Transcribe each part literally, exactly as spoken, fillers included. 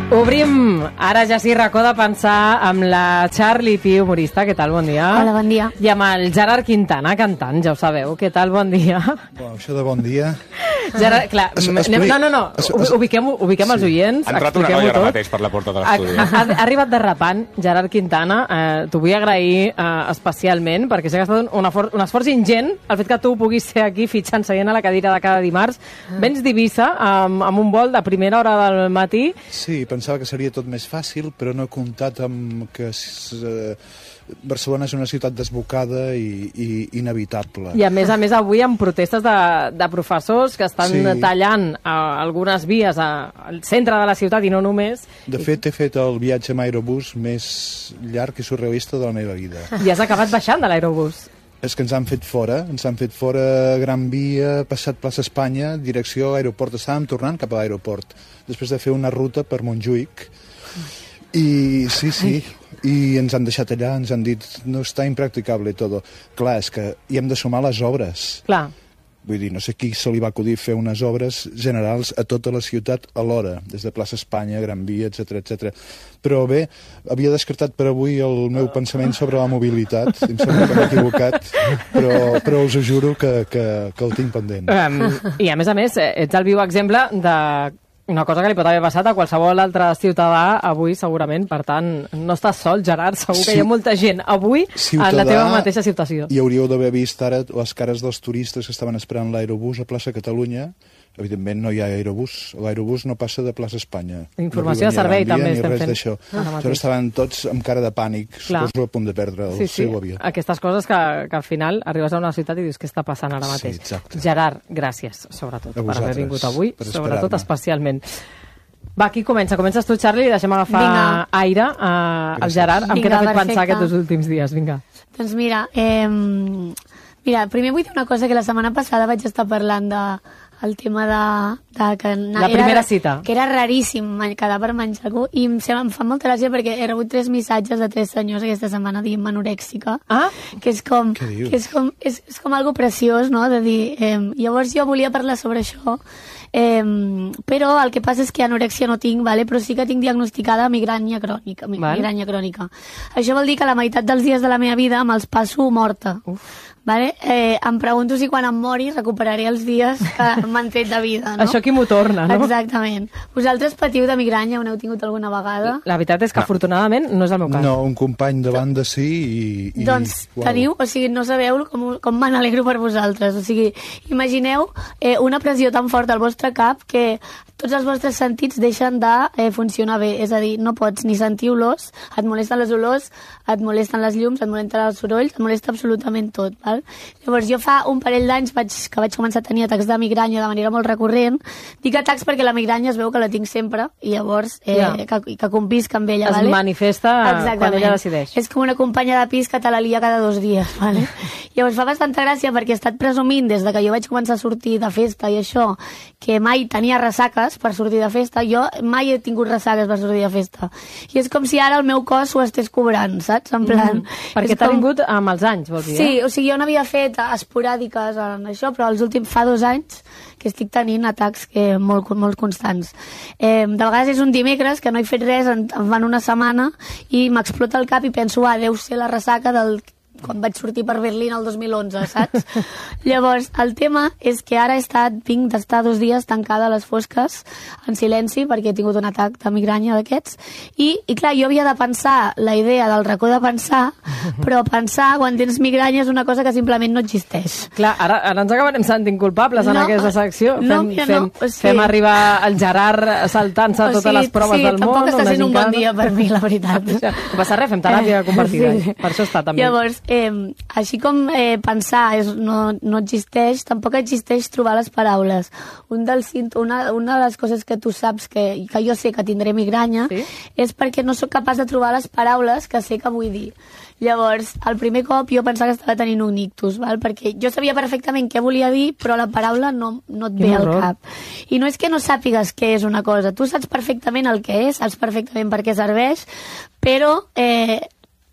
Obrim ara ja sí racó de pensar amb la Charlie Pi, humorista. Què tal? Bon dia. Hola, bon dia. I amb el Gerard Quintana, cantant, ja ho sabeu. Què tal? Bon dia. Bueno, això de bon dia... Gerard, clar, es, es, anem, no, no, no, es, es, ubiquem, ubiquem sí. els oients. Ha entrat una noia ara mateix per la porta de l'estudi. Ha, ha, ha arribat derrapant, Gerard Quintana. Eh, T'ho vull agrair eh, especialment, perquè sé que ha estat un, un, un esforç ingent el fet que tu puguis ser aquí fitxant, seient a la cadira de cada dimarts. Vens d'Eivissa amb, amb un vol de primera hora del matí. Sí, pensava que seria tot més fàcil, però no he comptat amb que eh, Barcelona és una ciutat desbocada i, i inevitable. I a més a més avui amb protestes de, de professors que estan sí. tallant a, algunes vies a, al centre de la ciutat i no només. De fet, he fet el viatge amb aerobús més llarg i surrealista de la meva vida. I has acabat baixant de l'aerobús. És que ens han fet fora, ens han fet fora Gran Via, passat plaça Espanya, direcció aeroport. Estàvem tornant cap a l'aeroport, després de fer una ruta per Montjuïc. I sí, sí, i ens han deixat allà, ens han dit, no està impracticable tot. Clar, és que hi hem de sumar les obres. Clar. Vull dir, no sé qui se li va acudir fer unes obres generals a tota la ciutat alhora, des de plaça Espanya, Gran Via, etcètera, etcètera. Però bé, havia descartat per avui el meu pensament sobre la mobilitat, em sembla que m'he equivocat, però, però us ho juro que, que, que el tinc pendent. Um, I a més a més, ets el viu exemple de una cosa que li pot haver passat a qualsevol altre ciutadà avui, segurament. Per tant, no estàs sol, Gerard. Segur que sí. Hi ha molta gent avui ciutadà, en la teva mateixa situació. I hauríeu d'haver vist ara les cares dels turistes que estaven esperant l'aerobús a plaça Catalunya. Evidentment no hi ha aerobús. L'aerobús no passa de plaça Espanya. Informació no de servei també estem fent. D'això. Aleshores estaven tots amb cara de pànic, suposo a punt de perdre el sí, sí. seu avió. Aquestes coses que, que al final arribes a una ciutat i dius què està passant ara mateix. Sí, Gerard, gràcies, sobretot, per haver vingut avui, sobretot especialment. Va, qui comença? Comences tu, Charlie, i deixem agafar Vinga. aire uh, al Gerard. Amb què t'ha fet perfecte. pensar aquests últims dies? Vinga. Doncs mira, eh, mira, primer vull dir una cosa, que la setmana passada vaig estar parlant de el tema de... de que la primera era, cita. Que era raríssim quedar per menjar algú, i em, em fa molta gràcia perquè he rebut tres missatges de tres senyors aquesta setmana dient anorèxica, ah? que és com, que és com, és, és com algo preciós, no?, de dir... Eh, llavors jo volia parlar sobre això, eh, però el que passa és que anorèxia no tinc, vale? Però sí que tinc diagnosticada migranya crònica, migranya crònica. Això vol dir que la meitat dels dies de la meva vida me'ls passo morta. Uf. Vale? Eh, em pregunto si quan em mori recuperaré els dies que m'han tret de vida, no? Això qui m'ho torna, no? Exactament. Vosaltres patiu de migranya, ho n'heu tingut alguna vegada? La veritat és que no. afortunadament no és el meu cas. No, un company de banda sí i... i doncs uau. Teniu, o sigui, no sabeu com, com me n'alegro per vosaltres. O sigui, imagineu eh, una pressió tan forta al vostre cap que tots els vostres sentits deixen de eh, funcionar bé. És a dir, no pots ni sentir olors, et molesten les olors, et molesten les llums, et molesten els sorolls, et molesta absolutament tot, val? Llavors jo fa un parell d'anys vaig, que vaig començar a tenir atacs de migranya de manera molt recurrent. Dic atacs perquè la migranya es veu que la tinc sempre i llavors eh, yeah. que, que convisc amb ella. Es vale? manifesta Exactament. Quan ella decideix. És com una companya de pis que te la lia cada dos dies. Vale? Llavors fa bastanta gràcia perquè he estat presumint des de que jo vaig començar a sortir de festa i això, que mai tenia ressaques per sortir de festa. Jo mai he tingut ressaques per sortir de festa. I és com si ara el meu cos ho estés cobrant, saps? En plan... Mm, perquè t'ha com... vingut amb els anys, vols dir? Sí, eh? O sigui, jo n'havia fet esporàdiques en això, però els últims fa dos anys que estic tenint atacs que molt, molt constants. Eh, de vegades és un dimecres que no he fet res, en, en van una setmana i m'explota el cap i penso, ah, deu ser la ressaca del... quan vaig sortir per Berlín el dos mil onze, saps? Llavors, el tema és que ara he estat, vinc d'estar dos dies tancada a les fosques, en silenci, perquè he tingut un atac de migranya d'aquests, i, i clar, jo havia de pensar la idea del racó de pensar, però pensar quan tens migranya és una cosa que simplement no existeix. Clar, ara, ara ens acabarem sentint culpables en no, aquesta secció. Fem, no, mira, fem, no, o sigui, fem arribar el Gerard saltant-se o sigui, totes les proves sí, del món. Tampoc està sent un bon dia per mi, la veritat. No passa res, fem teràpia compartida. Sí. Per això està també. Llavors, Eh, així com eh, pensar és, no, no existeix, tampoc existeix trobar les paraules. Un dels, una, una de les coses que tu saps que, que jo sé que tindré migranya sí? és perquè no sóc capaç de trobar les paraules que sé que vull dir. Llavors, el primer cop jo pensava que estava tenint un ictus, val? Perquè jo sabia perfectament què volia dir, però la paraula no, no et ve al cap. I no és que no sàpigues què és una cosa, tu saps perfectament el que és, saps perfectament per què serveix, però... Eh,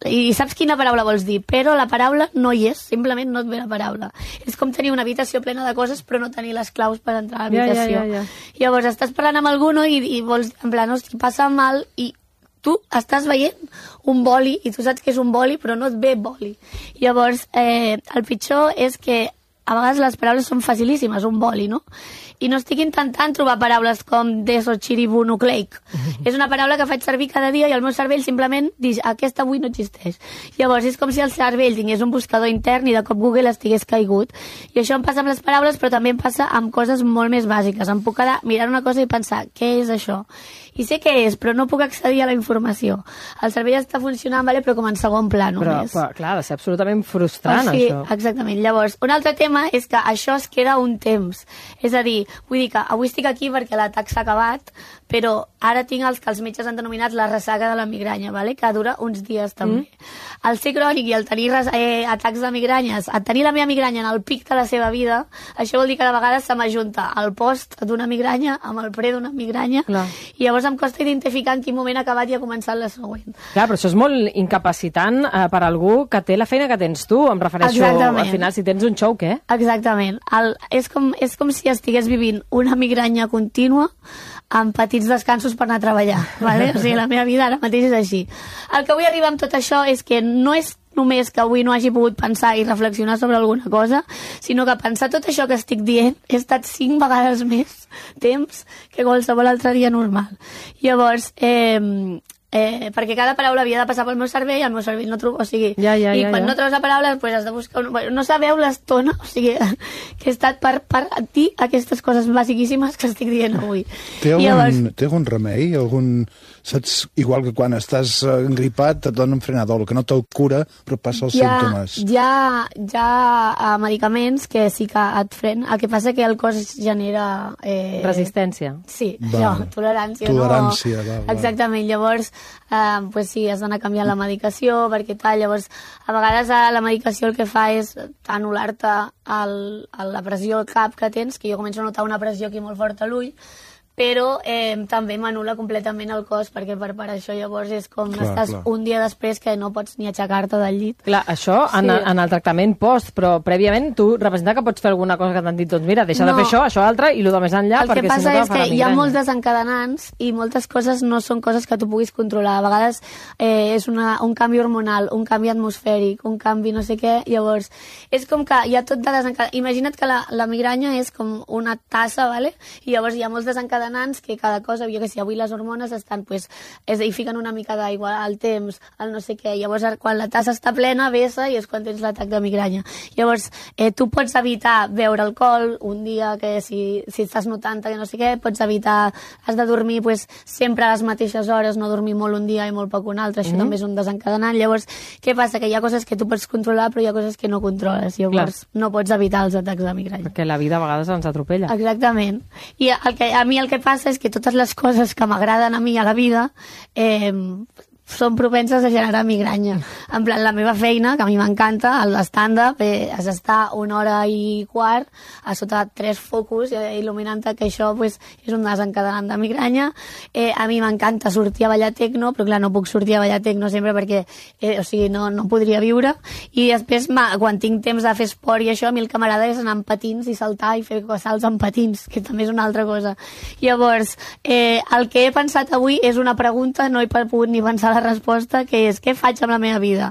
i saps quina paraula vols dir, però la paraula no hi és, simplement no et ve la paraula. És com tenir una habitació plena de coses però no tenir les claus per entrar a l'habitació. Ja, ja, ja, ja. Llavors estàs parlant amb algú, no? I, i vols, en plan, hosti, passa mal, i tu estàs veient un boli i tu saps que és un boli però no et ve boli. Llavors, eh, el pitjor és que a vegades les paraules són facilíssimes, un boli, no? I no estic intentant trobar paraules com deso, chiribu, nucleic. És una paraula que faig servir cada dia i el meu cervell simplement diu, aquesta avui no existeix. Llavors és com si el cervell tingués un buscador intern i de cop Google estigués caigut. I això em passa amb les paraules, però també em passa amb coses molt més bàsiques. Em puc quedar mirar una cosa i pensar, què és això? I sé què és, però no puc accedir a la informació. El cervell està funcionant, vale, però com en segon pla només. Però, però clar, ha de ser absolutament frustrant, o sigui, això. Exactament. Llavors, un altre tema és que això es queda un temps. És a dir, vull dir que avui estic aquí perquè l'atac s'ha acabat, però ara tinc els que els metges han denominat la ressaca de la migranya, vale? Que dura uns dies també. Mm. El ser crònic i el tenir eh, atacs de migranyes, el tenir la meva migranya en el pic de la seva vida, això vol dir que de vegades se m'ajunta el post d'una migranya amb el pre d'una migranya. Clar. I llavors em costa identificar en quin moment ha acabat i ha començat la següent. Clar, però això és molt incapacitant eh, per algú que té la feina que tens tu, em refereixo. Exactament. Al final, si tens un xou, què? Exactament. El, és, com, és com si estigués vivint una migranya contínua amb petits descansos per anar a treballar. Vale? O sigui, la meva vida ara mateix és així. El que vull arribar amb tot això és que no és només que avui no hagi pogut pensar i reflexionar sobre alguna cosa, sinó que pensar tot això que estic dient he estat cinc vegades més temps que qualsevol altre dia normal. Llavors, eh, eh, perquè cada paraula havia de passar pel meu cervell, el meu cervell no trobo, o sigui, ja, ja, i ja, quan ja. no trobes la paraula, pues has de buscar un... Bueno, no sabeu l'estona, o sigui, que he estat per, per dir aquestes coses bàsiquíssimes que estic dient avui. Té algun, llavors... té algun remei? Algun... Saps, igual que quan estàs engripat et donen frenadol, que no te'l cura però passa els hi ha, símptomes. Hi ha, hi ha uh, medicaments que sí que et frenen, el que passa que el cos genera... Eh... Resistència. Sí, va. no, tolerància. Tolerància, no. va, va. Exactament, llavors uh, pues sí, has d'anar canviant la medicació perquè tal, llavors a vegades uh, la medicació el que fa és anul·lar-te el, el, la pressió al cap que tens, que jo començo a notar una pressió aquí molt forta a l'ull, però eh, també m'anul·la completament el cos, perquè per, per això llavors és com clar, estàs clar. Un dia després que no pots ni aixecar-te del llit. Clar, això sí. en, en el tractament post, però prèviament tu representa que pots fer alguna cosa que t'han dit, doncs mira, deixa no. de fer això, això altre, i el de més enllà, el perquè si no El que passa és que hi ha molts migranya. desencadenants i moltes coses no són coses que tu puguis controlar. A vegades eh, és una, un canvi hormonal, un canvi atmosfèric, un canvi no sé què, llavors és com que hi ha tot de desencadenants. Imagina't que la, la migranya és com una tassa, vale? I llavors hi ha molts desencadenants que cada cosa, jo que sé, avui les hormones estan, pues, és, hi fiquen una mica d'aigua, al temps, al no sé què, llavors quan la tassa està plena, vessa i és quan tens l'atac de migranya. Llavors, eh, tu pots evitar beure alcohol un dia que si, si estàs notant que no sé què, pots evitar, has de dormir pues, sempre a les mateixes hores, no dormir molt un dia i molt poc un altre, això mm-hmm. també és un desencadenant. Llavors, què passa? Que hi ha coses que tu pots controlar però hi ha coses que no controles, llavors Clar. no pots evitar els atacs de migranya. Perquè la vida a vegades ens atropella. Exactament. I el que, a mi el que passa és que totes les coses que m'agraden a mi a la vida eh, són propenses a generar migranya. En plan, la meva feina, que a mi m'encanta, l'estàndard, eh, has d'estar una hora i quart a sota tres focus eh, il·luminant-te, que això pues, és un desencadenant de migranya. Eh, a mi m'encanta sortir a ballar tecno, però clar, no puc sortir a ballar tecno sempre perquè eh, o sigui, no, no podria viure. I després, quan tinc temps de fer esport i això, a mi el que m'agrada és anar amb patins i saltar i fer salts amb patins, que també és una altra cosa. Llavors, eh, el que he pensat avui és una pregunta, no he pogut ni pensar la resposta, que és què faig amb la meva vida?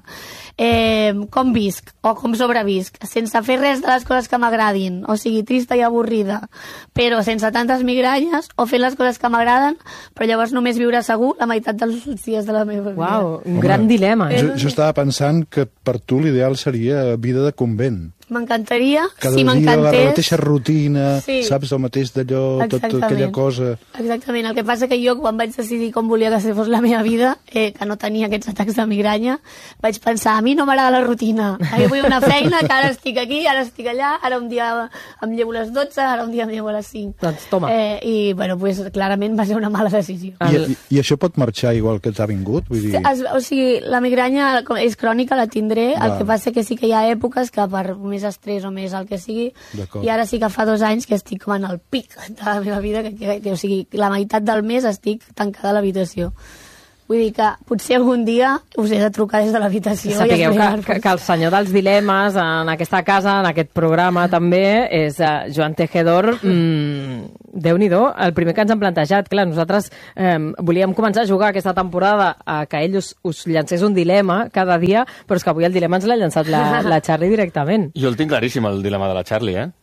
Eh, com visc o com sobrevisc? Sense fer res de les coses que m'agradin, o sigui, trista i avorrida, però sense tantes migranyes, o fent les coses que m'agraden, però llavors només viure segur la meitat dels dies de la meva vida. Uau, un Home, gran dilema. Eh? Jo, jo estava pensant que per tu l'ideal seria vida de convent. M'encantaria, cada si m'encantés... Cada dia la mateixa rutina, sí. saps, el mateix d'allò, tot, tota aquella cosa... Exactament, el que passa que jo, quan vaig decidir com volia que fos la meva vida, eh, que no tenia aquests atacs de migranya, vaig pensar, a mi no m'agrada la rutina, jo vull una feina, que ara estic aquí, ara estic allà, ara un dia em llevo a les dotze, ara un dia em llevo a les cinc. Doncs toma. Eh, I, bueno, pues, clarament va ser una mala decisió. I, i, i això pot marxar igual que t'ha vingut? Vull dir... Es, o sigui, la migranya és crònica, la tindré, va. El que passa que sí que hi ha èpoques que per més estrès o més el que sigui, i ara sí que fa dos anys que estic com en el pic de la meva vida, que, que, que o sigui, la meitat del mes estic tancada a l'habitació. Vull dir que potser algun dia us he de trucar des de l'habitació. Sapigueu que, que, que el senyor dels dilemes en aquesta casa, en aquest programa també, és uh, Joan Tejedor. Mm, Déu-n'hi-do, el primer que ens han plantejat. Clar, nosaltres eh, volíem començar a jugar aquesta temporada a que ell us, us llancés un dilema cada dia, però és que avui el dilema ens l'ha llançat la, la Charlie directament. Jo el tinc claríssim, el dilema de la Charlie, eh?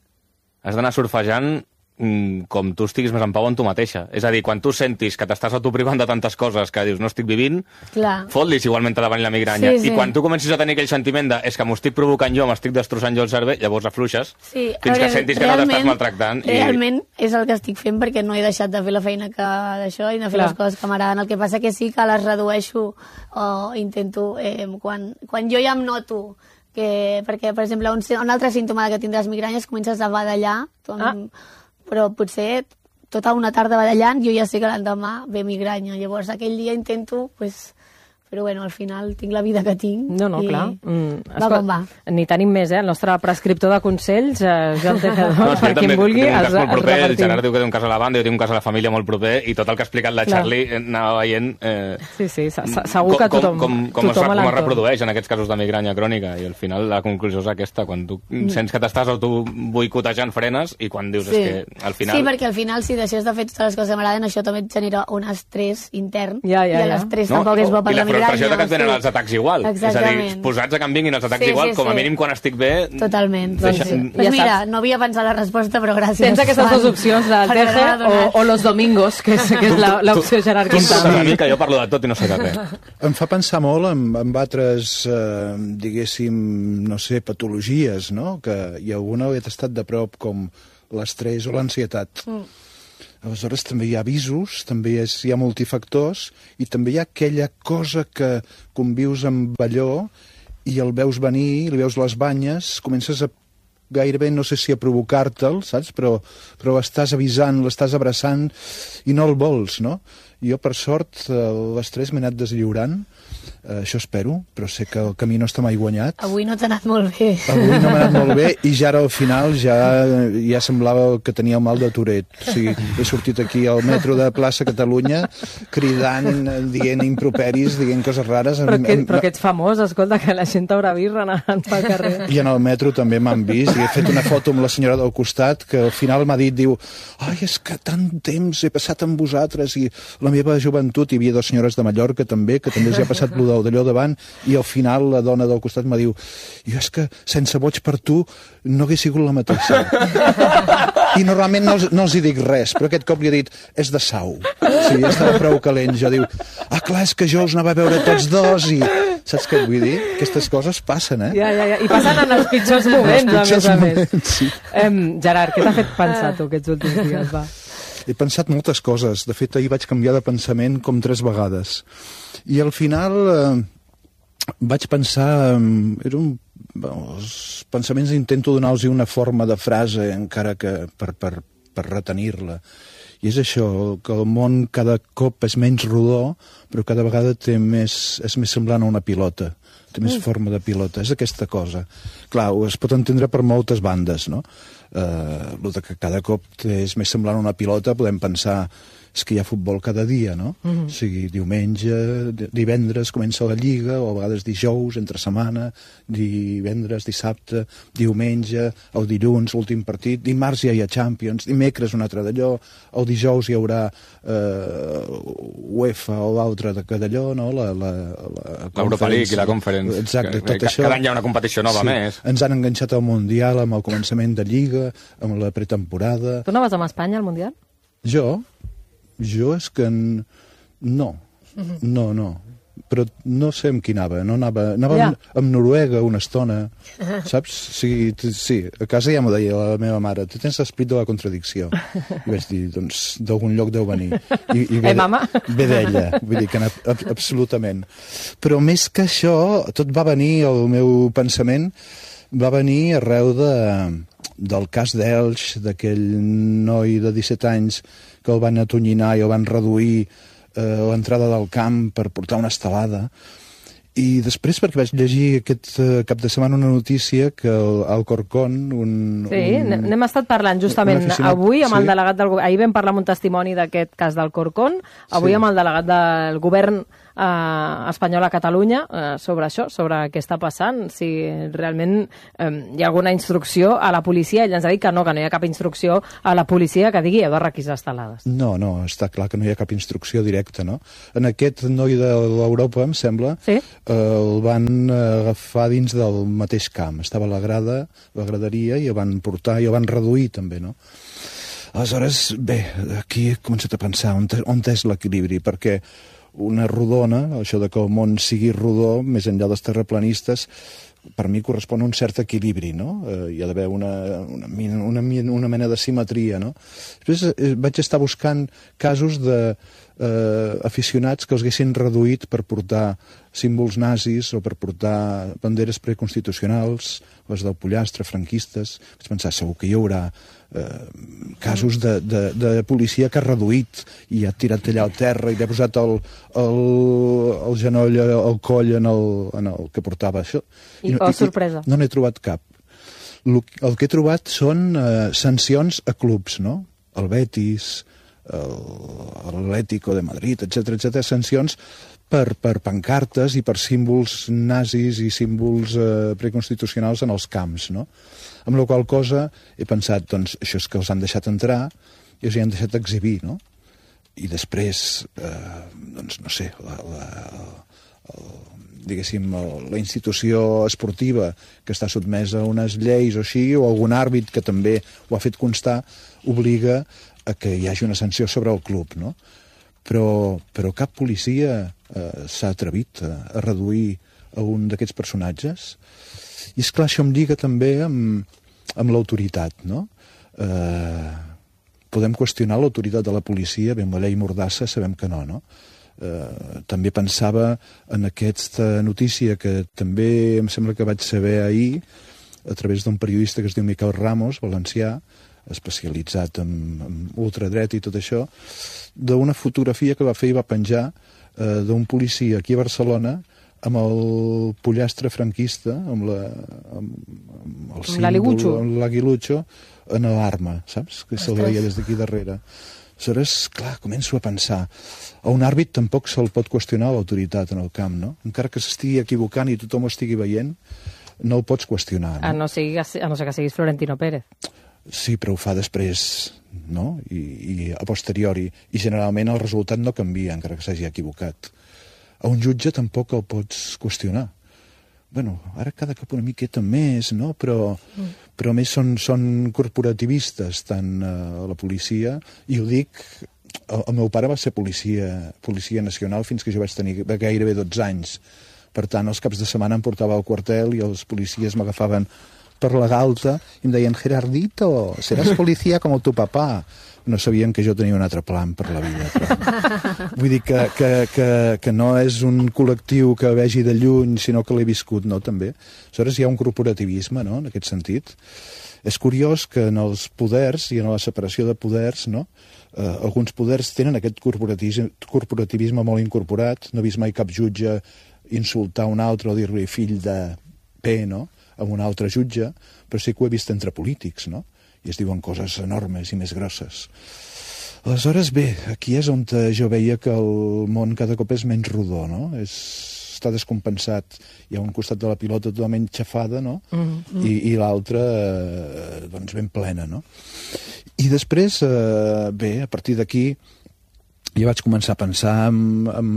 Has d'anar surfejant com tu estiguis més en pau en tu mateixa. És a dir, quan tu sentis que t'estàs autoprivant de tantes coses que dius no estic vivint, fot-lis igualment davant la migranya. Sí, sí. I quan tu comencis a tenir aquell sentiment de és que m'ho estic provocant jo, m'estic destrossant jo el cervell, llavors afluixes, sí, fins veure, que sentis que no t'estàs maltractant. Realment i... és el que estic fent perquè no he deixat de fer la feina que d'això i de fer Clar. les coses que m'agraden. El que passa que sí que les redueixo o intento... Eh, quan, quan jo ja em noto que... Perquè, per exemple, un, un altre símptoma que tindràs migranyes comences a badallar, tu amb, ah. però potser tota una tarda badallant jo ja sé que l'endemà ve migranya. Llavors aquell dia intento, pues, però bueno, al final tinc la vida que tinc. No, no, i clar. Mm, va escol, com va. Ni tenim més, eh? El nostre prescriptor de consells, eh, Joan Tejedor, no, per qui vulgui, els, els proper, el Gerard diu que té un cas a la banda, jo tinc un cas a la família molt proper, i tot el que ha explicat la clar. Charlie anava veient... Eh, sí, sí, segur que tothom, com, com, com, tothom es, com es reprodueix en aquests casos de migranya crònica, i al final la conclusió és aquesta, quan tu mm. sents que t'estàs autoboicotejant frenes, i quan dius sí. és que al final... Sí, perquè al final, si deixes de fer totes les coses que m'agraden, això també et genera un estrès intern, ja, ja, i l'estrès no, tampoc és bo per la migranya. I la frustració que et venen els atacs igual. Exactament. És a dir, posats a que em vinguin els atacs sí, igual, sí, com a sí. mínim quan estic bé... Totalment. Deixa... Doncs, sí. pues ja mira, saps. No havia pensat la resposta, però gràcies. Tens aquestes dues opcions, la Teje o, o los domingos, que és, que és l'opció Gerard Quintana. Tu saps que jo parlo de tot i no sé de res. Em fa pensar molt en, en altres, eh, diguéssim, no sé, patologies, no? Que hi ha alguna que he tastat de prop, com l'estrès o l'ansietat. Mm. Aleshores també hi ha avisos, també és, hi ha multifactors, i també hi ha aquella cosa que convius amb allò i el veus venir, li veus les banyes, comences a gairebé, no sé si a provocar-te'l, saps? Però, però estàs avisant, l'estàs abraçant i no el vols, no? Jo, per sort, l'estrès m'he anat deslliurant, eh, això espero, però sé que el camí no està mai guanyat. Avui no t'ha anat molt bé. Avui no m'ha anat molt bé i ja ara al final ja, ja semblava que tenia el mal de Tourette. O sigui, he sortit aquí al metro de plaça Catalunya cridant, dient improperis, dient coses rares. Però que, però que ets famós, escolta, que la gent t'haurà vist renant pel carrer. I en el metro també m'han vist i he fet una foto amb la senyora del costat que al final m'ha dit, diu, ai, és que tant temps he passat amb vosaltres i la meva joventut, hi havia dues senyores de Mallorca també, que també els ha passat d'allò davant, i al final la dona del costat me diu, jo és que sense boig per tu no hagués sigut la mateixa. I normalment no els, no els hi dic res, però aquest cop li he dit, és de Sau. O sigui, estava prou calent. Jo diu, ah, clar, és que jo us anava a veure tots dos i... Saps què et vull dir? Aquestes coses passen, eh? Ja, ja, ja. I passen en els pitjors moments, a més a més. Sí. Um, Gerard, què t'ha fet pensar tu aquests últims dies, va? He pensat moltes coses. De fet, ahir vaig canviar de pensament com tres vegades. I al final eh, vaig pensar... Eh, era un, bueno, els pensaments intento donar-los una forma de frase, encara que per, per, per retenir-la. I és això, que el món cada cop és menys rodó, però cada vegada té més, és més semblant a una pilota. Té més forma de pilota. És aquesta cosa. Clar, es pot entendre per moltes bandes, no? Uh, el que cada cop és més semblant a una pilota, podem pensar és que hi ha futbol cada dia, no? Mm-hmm. O sigui, diumenge, divendres comença la Lliga, o a vegades dijous, entre setmana, divendres, dissabte, diumenge, el dilluns, l'últim partit, dimarts ja hi ha Champions, dimecres un altre d'allò, el dijous hi haurà eh, UEFA o l'altre d'allò, no? La, la, la L'Europa League i la Conference. Exacte, que, tot que, això. Cada any hi ha una competició nova sí, més. Ens han enganxat al Mundial amb el començament de Lliga, amb la pretemporada. Tu no vas amb Espanya al Mundial? Jo? Jo és que... No, no, no. Però no sé amb qui anava. No anava anava ja. amb, amb Noruega una estona, saps? Sí, sí, a casa ja m'ho deia la meva mare, tu tens l'esprit de la contradicció. I vaig dir, doncs, d'algun lloc deu venir. I, i ve, eh, mama? Ve d'ella, vull dir que ab, absolutament. Però més que això, tot va venir, el meu pensament, va venir arreu de, del cas d'Elx, d'aquell noi de disset anys que el van atonyinar i el van reduir eh, l'entrada del camp per portar una estelada. I després, perquè vaig llegir aquest uh, cap de setmana una notícia que el Alcorcón... Un, sí, un, n'hem estat parlant justament avui amb el delegat del govern. Ahir vam parlar amb un testimoni d'aquest cas d'Alcorcón, avui sí. amb el delegat del govern eh, espanyol a Catalunya eh, sobre això, sobre què està passant, si realment eh, hi ha alguna instrucció a la policia. Ell ens ha dit que no, que no hi ha cap instrucció a la policia que digui heu de requisar estelades. No, no, està clar que no hi ha cap instrucció directa, no? En aquest noi de l'Europa, em sembla, sí? eh, el van agafar dins del mateix camp. Estava a la grada, la graderia, i el van portar i el van reduir també, no? Aleshores, bé, aquí he començat a pensar on, on és l'equilibri, perquè una rodona, això de que el món sigui rodó, més enllà dels terraplanistes, per mi correspon a un cert equilibri, no? Eh, hi ha d'haver una, una, una, una mena de simetria, no? Després eh, vaig estar buscant casos de eh, aficionats que els haguessin reduït per portar símbols nazis o per portar banderes preconstitucionals, les del pollastre, franquistes. Vaig pensar, segur que hi haurà eh, casos de, de, de policia que ha reduït i ha tirat allà al terra i li ha posat el, el, el genoll, el coll en el, en el que portava això. I, I oh, sorpresa. No n'he trobat cap. El, el que he trobat són eh, sancions a clubs, no? El Betis, l'Atlético de Madrid, etcètera, etcètera, sancions per, per pancartes i per símbols nazis i símbols eh, preconstitucionals en els camps, no? Amb la qual cosa he pensat, doncs, això és que els han deixat entrar i els hi han deixat exhibir, no? I després, eh, doncs, no sé, la, la, el, diguéssim, la institució esportiva que està sotmesa a unes lleis o així, o algun àrbit que també ho ha fet constar, obliga a que hi hagi una sanció sobre el club, no? Però, però cap policia eh, s'ha atrevit a, a reduir a un d'aquests personatges. I és clar, això em lliga també amb, amb l'autoritat, no? Eh, podem qüestionar l'autoritat de la policia, bé, amb la llei Mordassa sabem que no, no? Eh, també pensava en aquesta notícia que també em sembla que vaig saber ahir a través d'un periodista que es diu Miquel Ramos, valencià, especialitzat en, en ultradret i tot això, d'una fotografia que va fer i va penjar eh, d'un policia aquí a Barcelona amb el pollastre franquista, amb, la, amb, amb el símbol, amb l'aguilutxo, en l'arma, saps? Que se'l veia des d'aquí darrere. Aleshores, clar, començo a pensar, a un àrbit tampoc se'l pot qüestionar l'autoritat en el camp, no? Encara que s'estigui equivocant i tothom ho estigui veient, no el pots qüestionar, no? A no, sigui, a no ser que siguis Florentino Pérez. Sí, però ho fa després, no? I, i a posteriori. I generalment el resultat no canvia, encara que s'hagi equivocat. A un jutge tampoc el pots qüestionar. Bueno, ara cada cop una miqueta més, no? Però, mm. però a més són, són corporativistes, tant uh, la policia, i ho dic, el, el meu pare va ser policia, policia nacional fins que jo vaig tenir gairebé dotze anys. Per tant, els caps de setmana em portava al quartel i els policies m'agafaven per la galta i em deien, Gerardito, seràs policia com tu papà. No sabien que jo tenia un altre plan per la vida. Però... Vull dir que, que, que, que no és un col·lectiu que vegi de lluny, sinó que l'he viscut, no, també. Aleshores hi ha un corporativisme, no?, en aquest sentit. És curiós que en els poders i en la separació de poders, no?, eh, alguns poders tenen aquest corporativisme, corporativisme molt incorporat. No he vist mai cap jutge insultar un altre o dir-li fill de P, no?, amb un altre jutge, però sí que ho he vist entre polítics, no? I es diuen coses enormes i més grosses. Aleshores, bé, aquí és on jo veia que el món cada cop és menys rodó, no? És, està descompensat. Hi ha un costat de la pilota totalment xafada, no? Mm-hmm. I, i l'altre, eh, doncs, ben plena, no? I després, eh, bé, a partir d'aquí, ja vaig començar a pensar en, en,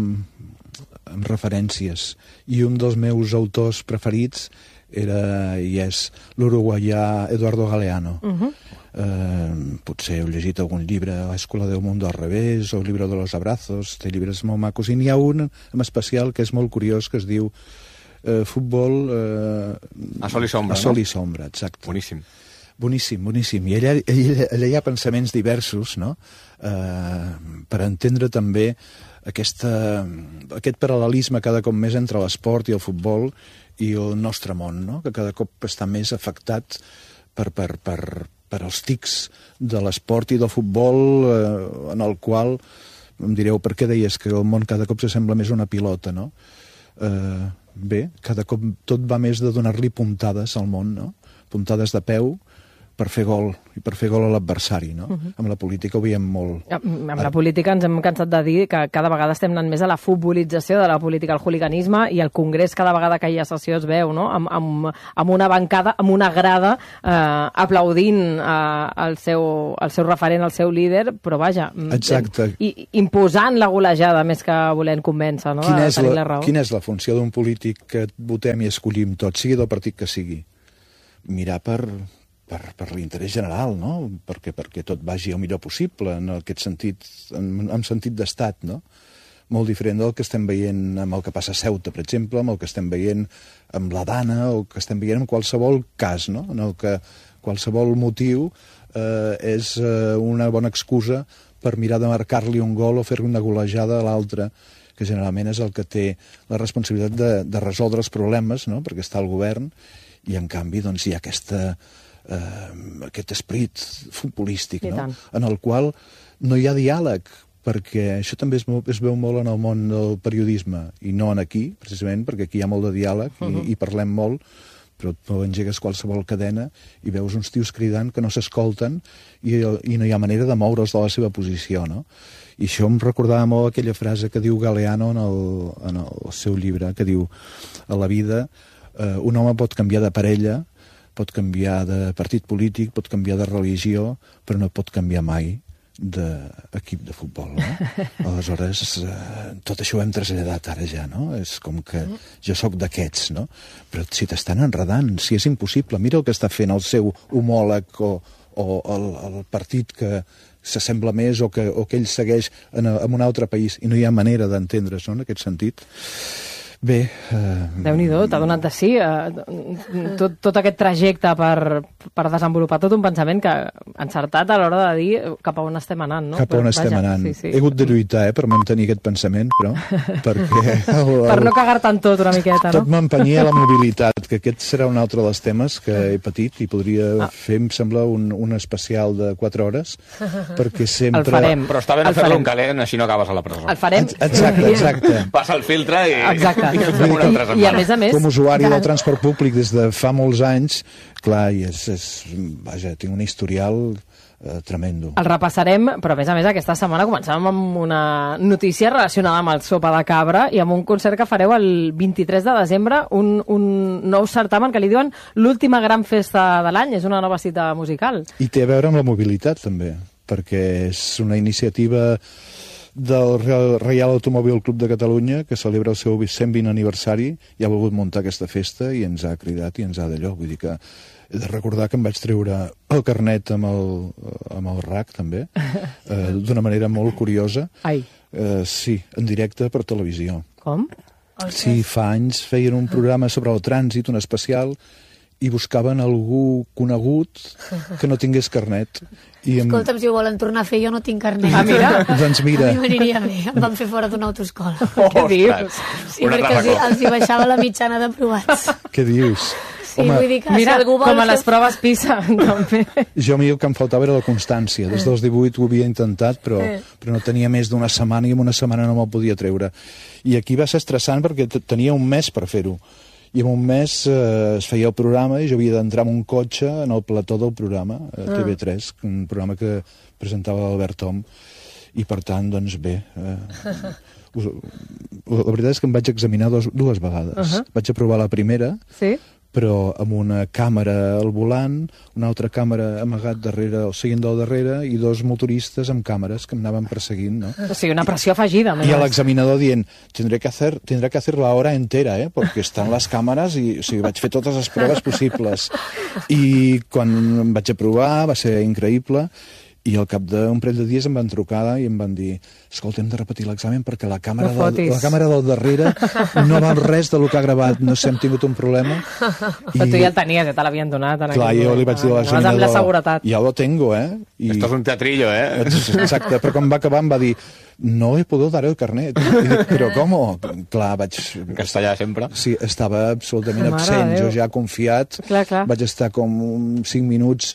en referències. I un dels meus autors preferits era i és l'uruguaià Eduardo Galeano. Uh-huh. eh, potser heu llegit algun llibre, L'Escola del Mundo al revés, o El libro de los abrazos, té llibres molt macos, i n'hi ha un en especial que és molt curiós, que es diu eh, Futbol eh, a sol i sombra, a sol no? i sombra, exacte. Boníssim. Boníssim, boníssim. I allà, allà, allà hi ha pensaments diversos, no?, eh, per entendre també aquesta, aquest paral·lelisme cada cop més entre l'esport i el futbol i el nostre món, no?, que cada cop està més afectat per, per, per, per els tics de l'esport i del futbol, eh, en el qual, em direu, per què deies que el món cada cop s'assembla més a una pilota, no? Eh, bé, cada cop tot va més de donar-li puntades al món, no? Puntades de peu per fer gol, i per fer gol a l'adversari, no? Uh-huh. Amb la política ho veiem molt... Amb la política ens hem cansat de dir que cada vegada estem anant més a la futbolització de la política, al hooliganisme, i el Congrés cada vegada que hi ha sessió es veu, no? Amb, amb, amb una bancada, amb una grada, eh, aplaudint eh, el, seu, el seu referent, el seu líder, però vaja... Exacte. I, imposant la golejada més que volent convèncer, no? Quina és, la, la raó. quina és la funció d'un polític que votem i escollim tots, sigui del partit que sigui? Mirar per... per, per l'interès general, no? Perquè, perquè tot vagi el millor possible, en aquest sentit, en, en sentit d'estat, no? Molt diferent del que estem veient amb el que passa a Ceuta, per exemple, amb el que estem veient amb la Dana, o que estem veient en qualsevol cas, no? En el que qualsevol motiu eh, és eh, una bona excusa per mirar de marcar-li un gol o fer-li una golejada a l'altre, que generalment és el que té la responsabilitat de, de resoldre els problemes, no? Perquè està al govern, i en canvi doncs, hi ha aquesta... Uh, aquest esperit futbolístic, no? En el qual no hi ha diàleg, perquè això també es, es veu molt en el món del periodisme, i no en aquí, precisament, perquè aquí hi ha molt de diàleg, uh -huh. i, i parlem molt, però tu engegues qualsevol cadena i veus uns tios cridant que no s'escolten i, i no hi ha manera de moure's de la seva posició, no? I això em recordava molt aquella frase que diu Galeano en el, en el seu llibre, que diu: a la vida eh, un home pot canviar de parella, pot canviar de partit polític, pot canviar de religió, però no pot canviar mai d'equip de futbol, no? Aleshores, eh, tot això ho hem traslladat ara ja, no? És com que jo sóc d'aquests, no? Però si t'estan enredant, si és impossible, mira el que està fent el seu homòleg o, o el, el partit que s'assembla més o que, o que ell segueix en, en un altre país, i no hi ha manera d'entendre's, no?, en aquest sentit. Bé... Eh... Déu-n'hi-do, t'ha donat de sí eh, tot, tot aquest trajecte per, per desenvolupar tot un pensament que encertat a l'hora de dir cap a on estem anant, no? Cap a on però, estem vaja, anant. Sí, sí. He hagut de lluitar, eh, per mantenir aquest pensament, però... perquè el, el... Per no cagar-te en tot una miqueta, no? Tot m'empenyia la mobilitat, que aquest serà un altre dels temes que he patit i podria ah. fer, em sembla, un, un especial de quatre hores, perquè sempre... El farem. Però està bé no fer-lo en calent, així no acabes a la presó. El farem. Exacte, exacte. Passa el filtre i... Exacte. I, I, i a més a més... Com a usuari del transport públic des de fa molts anys, clar, i és, és, vaja, tinc un historial eh, tremendo. El repassarem, però a més a més aquesta setmana començàvem amb una notícia relacionada amb el Sopa de Cabra i amb un concert que fareu el vint-i-tres de desembre, un, un nou certamen que li diuen l'última gran festa de l'any, és una nova cita musical. I té a veure amb la mobilitat, també, perquè és una iniciativa del Reial Automòbil Club de Catalunya, que celebra el seu cent vint aniversari, i ha volgut muntar aquesta festa i ens ha cridat i ens ha d'allò. Vull dir que he de recordar que em vaig treure el carnet amb el, amb el R A C, també, eh, d'una manera molt curiosa. Ai. Eh, sí, en directe per televisió. Com? Sí, fa anys feien un programa sobre el trànsit, un especial, i buscaven algú conegut que no tingués carnet. I em... Escolta'm, si ho volen tornar a fer, jo no tinc carnet. Ah, mira. Doncs mira. A mi m'aniria bé, em van fer fora d'una autoescola. Oh, què dius? Sí, perquè els, els hi baixava la mitjana d'aprovats. Què dius? Sí, Home, vull dir que mira, si algú vol com a fer... les proves PISA, també. Jo a mi el que em faltava era la constància. Des dels divuit ho havia intentat, però, però no tenia més d'una setmana i en una setmana no me'l podia treure. I aquí va ser estressant perquè tenia un mes per fer-ho. I en un mes eh, es feia el programa i jo havia d'entrar en un cotxe en el plató del programa, a T V tres, un programa que presentava l'Albert Tom, i per tant, doncs bé, eh, la veritat és que em vaig examinar dos, dues vegades. Uh -huh. Vaig aprovar la primera, sí? però amb una càmera al volant, una altra càmera amagat darrere, el seient del darrere, i dos motoristes amb càmeres que em anaven perseguint, no? O sigui, una pressió afegida. I a l'examinador dient, tendré que hacer, tendré que hacer la hora entera, eh? Perquè estan les càmeres i, o sigui, vaig fer totes les proves possibles. I quan em vaig aprovar va ser increïble, i al cap d'un parell de dies em van trucar i em van dir, escolta, hem de repetir l'examen perquè la càmera, no del, la càmera del darrere no val res del que ha gravat, no sé, hem tingut un problema. I... Però tu ja el tenies, ja te l'havien donat. En clar, jo li vaig dir a l'examinador, amb la seguretat. Ja lo tengo, eh? I... Esto es un teatrillo, eh? Exacte, però quan va acabar em va dir, no he pogut dar el carnet. I dic, però com? Clar, vaig... En castellà sempre? Sí, estava absolutament absent. Jo ja confiat, clar, clar. vaig estar com cinc minuts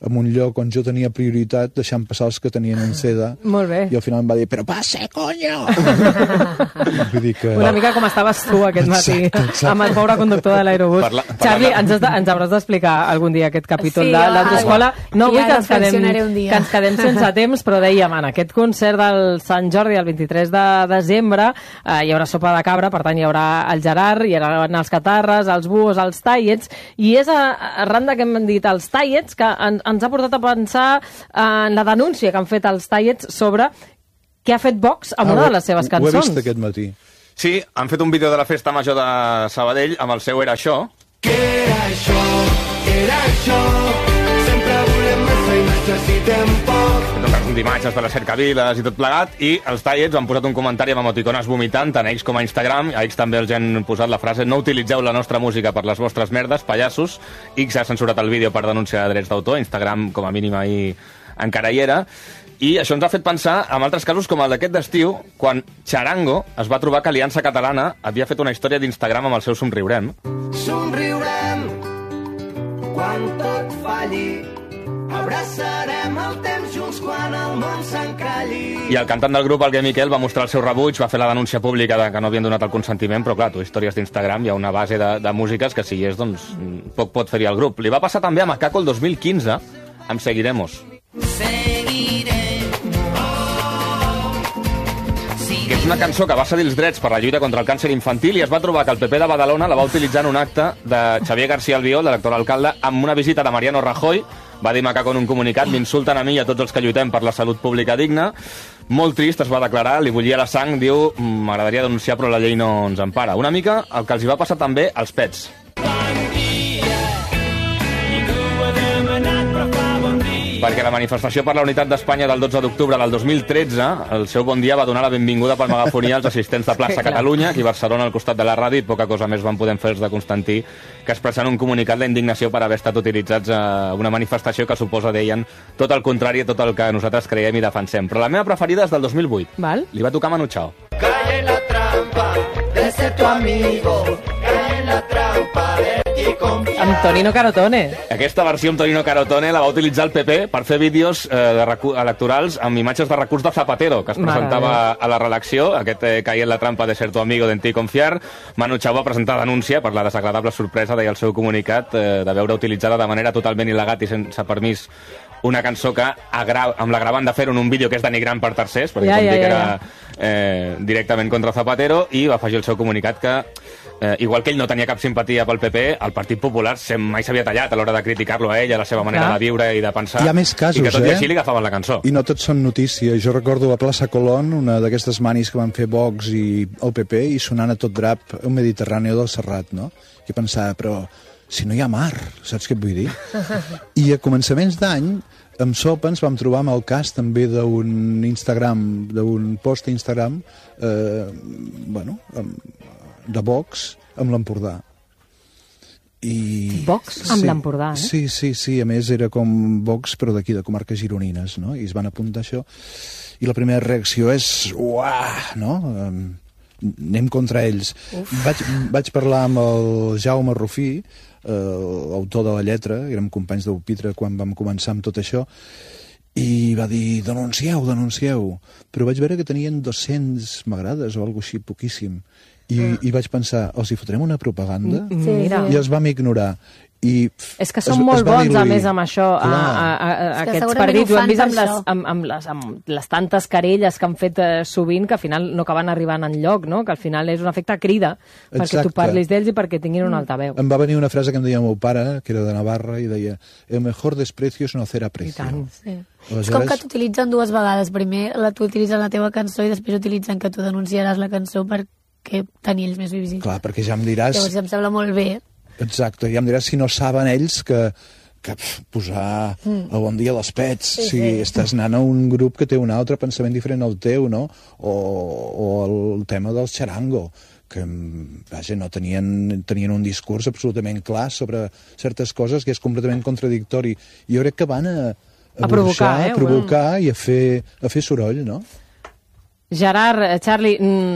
en un lloc on jo tenia prioritat, deixant passar els que tenien en seda. Molt bé. I al final em va dir, però passe, coño! Vull dir que... Una mica com estaves tu aquest matí, exacte, exacte. amb el pobre conductor de l'aerobús. Parla, parla Charlie, de... ens, has de, ens hauràs d'explicar algun dia aquest capítol sí, de l'autoescola. No vull que ens, quedem, que ens quedem sense temps, però dèiem, en aquest concert del Sant Jordi, el vint-i-tres de desembre, eh, hi haurà sopa de cabra, per tant hi haurà el Gerard, hi haurà els catarres, els buos, els tallets, i és arran de que hem dit els tallets que en, ens ha portat a pensar en la denúncia que han fet els tallets sobre què ha fet Vox amb ah, una de les seves cançons. Ho he vist aquest matí. Sí, han fet un vídeo de la festa major de Sabadell amb el seu Era això. Què era això? Era això? Sempre volem massa i necessitem poc. D'imatges de les cercaviles i tot plegat, i els tallets han posat un comentari amb emoticones vomitant, tant a X com a Instagram. A X també els han posat la frase: no utilitzeu la nostra música per les vostres merdes, pallassos. X ha censurat el vídeo per denúncia de drets d'autor. Instagram, com a mínim, ahir encara hi era. I això ens ha fet pensar en altres casos com el d'aquest d'estiu, quan Charango es va trobar que Aliança Catalana havia fet una història d'Instagram amb el seu Somriurem. Somriurem quan tot falli, abraçarem el temps junts quan el món s'encalli. I el cantant del grup, el Gai Miquel, va mostrar el seu rebuig, va fer la denúncia pública de que no havien donat el consentiment, però clar, tu, històries d'Instagram, hi ha una base de, de músiques que si hi és, doncs, poc pot fer-hi el grup. Li va passar també a Macaco el dos mil quinze, amb Seguiremos. Seguiré. Que és una cançó que va cedir els drets per la lluita contra el càncer infantil i es va trobar que el P P de Badalona la va utilitzar en un acte de Xavier García Albiol, de l'actual alcalde, amb una visita de Mariano Rajoy. Va dir Macaco en un comunicat: m'insulten a mi i a tots els que lluitem per la salut pública digna. Molt trist, es va declarar, li bullia la sang, diu, m'agradaria denunciar però la llei no ens empara. Una mica el que els hi va passar també als pets. Perquè la manifestació per la unitat d'Espanya del dotze d'octubre del dos mil tretze, el seu Bon Dia va donar la benvinguda per megafonia als assistents de Plaça Catalunya, aquí a Barcelona, al costat de la ràdio, i poca cosa més van poder fer els de Constantí que expressant un comunicat la indignació per haver estat utilitzats a una manifestació que suposa, deien, tot el contrari a tot el que nosaltres creiem i defensem. Però la meva preferida és del dos mil vuit. Val. Li va tocar Manu Chao. Cae en la trampa de ser tu amigo, cae en la trampa de ti confiar. Amb Tonino Carotone. Aquesta versió amb Tonino Carotone la va utilitzar el P P per fer vídeos eh, de recu- electorals amb imatges de recurs de Zapatero, que es presentava Mare. a la redacció. Aquest eh, caia en la trampa de ser tu amigo, de ti confiar. Manu Chao va presentar denúncia per la desagradable sorpresa, deia el seu comunicat, eh, de veure utilitzada de manera totalment il·legal i sense permís una cançó que agra- amb l'agravant de fer-ho en un vídeo que és denigrant per tercers, perquè ja, com ja, dic ja, era eh, directament contra Zapatero, i va afegir el seu comunicat que Eh, igual que ell no tenia cap simpatia pel P P, el Partit Popular mai s'havia tallat a l'hora de criticar-lo a ell, a la seva manera Clar. de viure i de pensar. Hi ha més casos, i que tot eh? i així li agafaven la cançó. I no tots són notícia. Jo recordo a Plaça Colón, una d'aquestes manis que van fer Vox i el P P, i sonant a tot drap un Mediterrani del Serrat, no? I pensava, però si no hi ha mar, saps què et vull dir? I a començaments d'any, amb Sopa ens vam trobar amb el cas també d'un Instagram, d'un post a Instagram, eh, bueno, de Vox, amb l'Empordà. I... Vox amb sí, l'Empordà, eh? Sí, sí, sí, a més era com Vox, però d'aquí, de comarques gironines, no? I es van apuntar això. I la primera reacció és, uah, no? Um, anem contra ells. Vaig, vaig parlar amb el Jaume Rufí, eh, l'autor de la lletra, érem companys de Pupitre quan vam començar amb tot això, i va dir, denuncieu, denuncieu. Però vaig veure que tenien dos-cents m'agrades o alguna cosa així, poquíssim. I, mm. i vaig pensar, els hi fotrem una propaganda? Sí, mira. I els vam ignorar. I és que són es, molt es bons, diluir. A més, amb això, a, a, a, a aquests partits. Ho hem vist amb les, amb, amb, les, amb les tantes querelles que han fet eh, sovint, que al final no acaben arribant enlloc, no? Que al final és un efecte crida, Exacte. perquè tu parlis d'ells i perquè tinguin un altaveu. Em va venir una frase que em deia el meu pare, que era de Navarra, i deia, el mejor desprecio es no hacer aprecio. I tant, sí. Aleshores... És com que t'utilitzen dues vegades. Primer la t'utilitzen la teva cançó i després utilitzen que tu denunciaràs la cançó perquè tenir ells més visibles. Clar, perquè ja em diràs... Llavors em sembla molt bé. Exacte, ja em diràs si no saben ells que, que pf, posar mm. el bon dia a les pets, sí, si sí. estàs anant a un grup que té un altre pensament diferent al teu, no? O, o el tema del charango, que vaja, no tenien, tenien un discurs absolutament clar sobre certes coses que és completament contradictori. Jo crec que van a, a, a provocar, eh? a provocar i a fer, a fer soroll, no? Gerard, Charlie, mmm,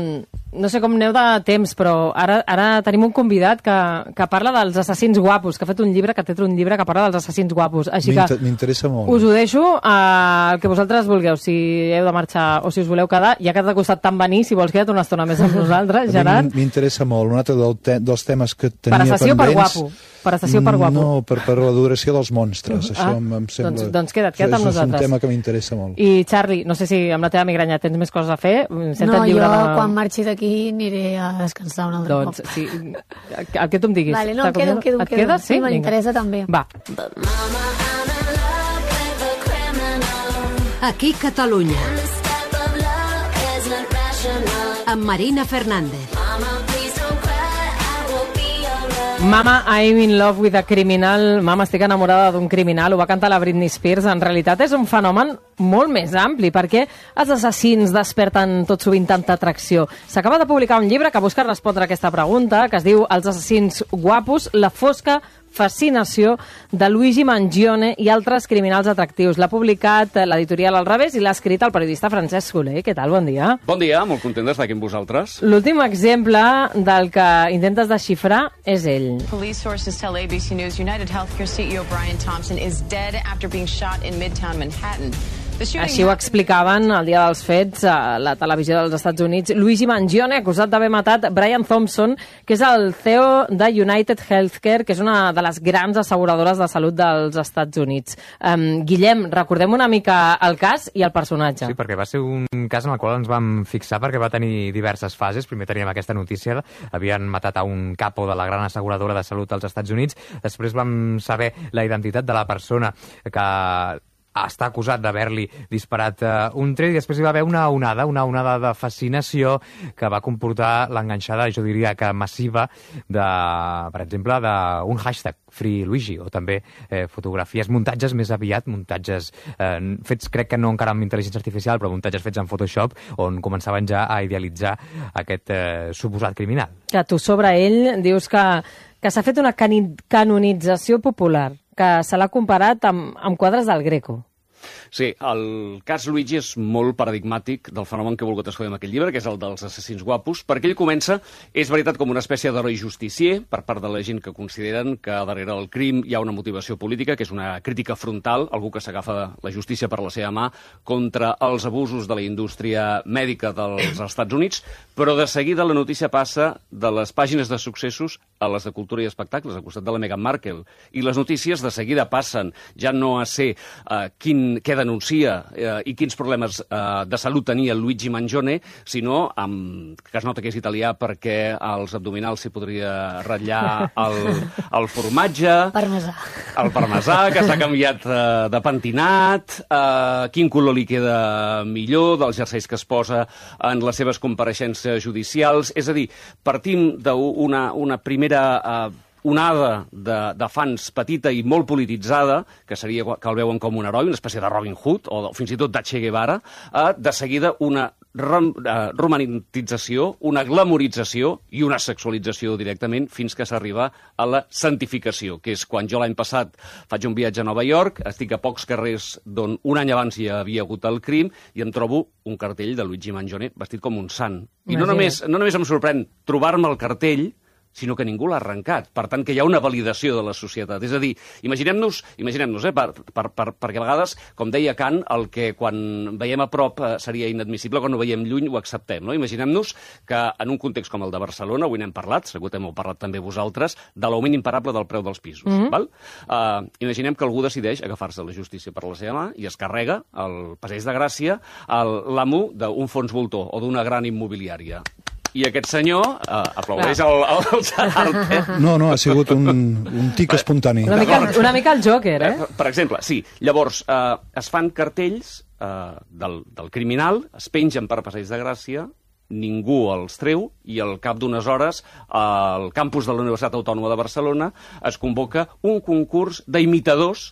no sé com aneu de temps, però ara, ara tenim un convidat que, que parla dels assassins guapos, que ha fet un llibre, que té un llibre que parla dels assassins guapos. Així que m'interessa molt. Us ho deixo uh, el que vosaltres vulgueu, si heu de marxar o si us voleu quedar. Ja que t'ha costat tant venir, si vols queda't una estona més amb nosaltres, Gerard. M'interessa molt. Un altre del te dels temes que tenia pendents... Per assassí o per guapo? Per assassí o per guapo? No, per, per l'adoració dels monstres. Això ah, em, em sembla... Doncs, doncs queda't, queda't amb nosaltres. És un tema que m'interessa molt. I Charlie, no sé si amb la teva migranya tens més coses a fer. Senta't no, lliure jo de... quan marxi d'aquí aniré a descansar un altre doncs, cop. Sí, el que tu em diguis. Vale, no, quedo, quedo, Et quedes? Sí, sí m'interessa també. Va. Aquí Catalunya. Amb Marina Fernández. Mama, I'm in love with a criminal. Mama, estic enamorada d'un criminal. Ho va cantar la Britney Spears. En realitat és un fenomen molt més ampli, perquè els assassins desperten tot sovint tanta atracció. S'acaba de publicar un llibre que busca respondre a aquesta pregunta, que es diu Els assassins guapos, la fosca fascinació de Luigi Mangione i altres criminals atractius. L'ha publicat l'editorial Al Revés i l'ha escrit el periodista Francesc Soler. Què tal? Bon dia. Bon dia, molt content d'estar aquí amb vosaltres. L'últim exemple del que intentes desxifrar és ell. Police sources tell A B C News United Healthcare C E O Brian Thompson is dead after being shot in Midtown Manhattan. Així ho explicaven el dia dels fets a la televisió dels Estats Units. Luigi Mangione, acusat d'haver matat Brian Thompson, que és el C E O de United Healthcare, que és una de les grans asseguradores de salut dels Estats Units. Um, Guillem, recordem una mica el cas i el personatge. Sí, perquè va ser un cas en el qual ens vam fixar perquè va tenir diverses fases. Primer teníem aquesta notícia, havien matat a un capo de la gran asseguradora de salut als Estats Units. Després vam saber la identitat de la persona que està acusat d'haver-li disparat uh, un tret, i després hi va haver una onada, una onada de fascinació que va comportar l'enganxada, jo diria que massiva, de, per exemple, d'un hashtag, Free Luigi, o també eh, fotografies, muntatges més aviat, muntatges eh, fets, crec que no encara amb intel·ligència artificial, però muntatges fets en Photoshop, on començaven ja a idealitzar aquest eh, suposat criminal. Que tu sobre ell dius que, que s'ha fet una canonització popular, que se l'ha comparat amb, amb quadres del Greco. Sí, el cas Luigi és molt paradigmàtic del fenomen que he volgut escollir en aquest llibre, que és el dels assassins guapos, perquè ell comença, és veritat, com una espècie d'heroi justicier per part de la gent que consideren que darrere del crim hi ha una motivació política, que és una crítica frontal, algú que s'agafa la justícia per la seva mà contra els abusos de la indústria mèdica dels Estats Units, però de seguida la notícia passa de les pàgines de successos a les de cultura i espectacles, al costat de la Meghan Markle. I les notícies de seguida passen ja no a ser uh, quin, què denuncia eh, i quins problemes eh, de salut tenia Luigi Mangione, sinó amb, que es nota que és italià perquè als abdominals s'hi podria ratllar el, el formatge, parmesà. el parmesà, que s'ha canviat eh, de pentinat, eh, quin color li queda millor, dels jerseis que es posa en les seves compareixences judicials. És a dir, partim d'una una primera eh, onada de, de fans petita i molt polititzada, que seria que el veuen com un heroi, una espècie de Robin Hood, o fins i tot de Che Guevara, eh, de seguida una rom, eh, romantització, una glamorització i una sexualització directament, fins que s'arriba a la santificació, que és quan jo l'any passat faig un viatge a Nova York, estic a pocs carrers d'on un any abans hi havia hagut el crim, i em trobo un cartell de Luigi Mangione vestit com un sant. I no només, no només em sorprèn trobar-me el cartell, sinó que ningú l'ha arrencat. Per tant, que hi ha una validació de la societat. És a dir, imaginem-nos, imaginem-nos, eh, per, per, per, perquè a vegades, com deia Kant, el que quan veiem a prop eh, seria inadmissible, quan ho veiem lluny ho acceptem. No? Imaginem-nos que en un context com el de Barcelona, avui n'hem parlat, segur que hem parlat també vosaltres, de l'augment imparable del preu dels pisos. Mm-hmm. Val? Uh, imaginem que algú decideix agafar-se la justícia per la seva mà i es carrega al Passeig de Gràcia l'amo d'un fons voltor o d'una gran immobiliària. I aquest senyor uh, aplaudeix el, el, el Gerard. Eh? No, no, ha sigut un, un tic espontani. Una mica, una mica el Joker, eh? Per, per exemple, sí. Llavors, uh, es fan cartells uh, del, del criminal, es pengen per Passeig de Gràcia, ningú els treu, i al cap d'unes hores al campus de la Universitat Autònoma de Barcelona es convoca un concurs d'imitadors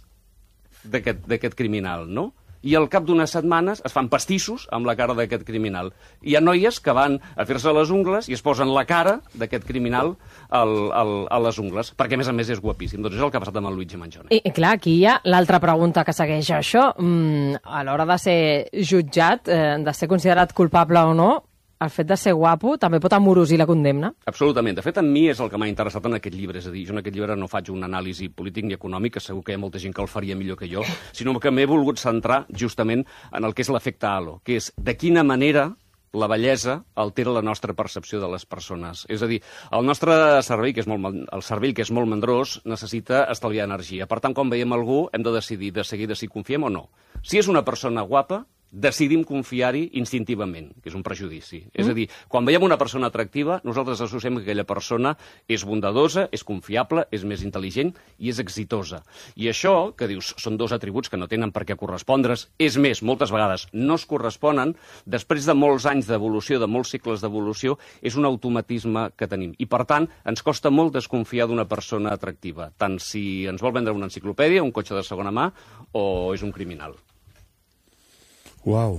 d'aquest criminal, no? I al cap d'unes setmanes es fan pastissos amb la cara d'aquest criminal. Hi ha noies que van a fer-se les ungles i es posen la cara d'aquest criminal al, al, a les ungles, perquè a més a més és guapíssim. Doncs és el que ha passat amb el Luigi Mangione. I, i clar, aquí hi ha l'altra pregunta que segueix això. Mm, a l'hora de ser jutjat, eh, de ser considerat culpable o no, el fet de ser guapo també pot amorosir la condemna? Absolutament. De fet, a mi és el que m'ha interessat en aquest llibre. És a dir, jo en aquest llibre no faig una anàlisi polític ni econòmic, que segur que hi ha molta gent que el faria millor que jo, sinó que m'he volgut centrar justament en el que és l'efecte halo, que és de quina manera la bellesa altera la nostra percepció de les persones. És a dir, el nostre cervell, que és molt, el cervell que és molt mandrós, necessita estalviar energia. Per tant, quan veiem algú, hem de decidir de seguida si confiem o no. Si és una persona guapa, decidim confiar-hi instintivament, que és un prejudici. Mm. És a dir, quan veiem una persona atractiva, nosaltres associem que aquella persona és bondadosa, és confiable, és més intel·ligent i és exitosa. I això, que dius, són dos atributs que no tenen per què correspondre's, és més, moltes vegades no es corresponen, després de molts anys d'evolució, de molts cicles d'evolució, és un automatisme que tenim. I, per tant, ens costa molt desconfiar d'una persona atractiva, tant si ens vol vendre una enciclopèdia, un cotxe de segona mà, o és un criminal. Uau.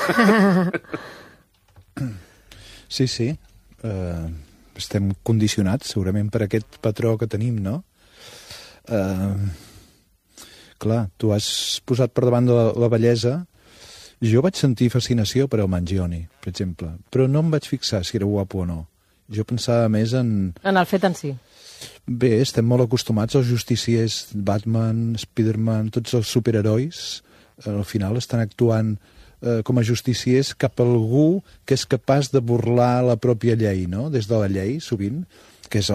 Sí, sí. Uh, estem condicionats, segurament, per aquest patró que tenim, no? Uh, clar, tu has posat per davant de la, la bellesa. Jo vaig sentir fascinació per el Mangione, per exemple, però no em vaig fixar si era guapo o no. Jo pensava més en... En el fet en si. Bé, estem molt acostumats als justiciers, Batman, Spiderman, tots els superherois, al final estan actuant eh, com a justiciers cap a algú que és capaç de burlar la pròpia llei, no? Des de la llei, sovint.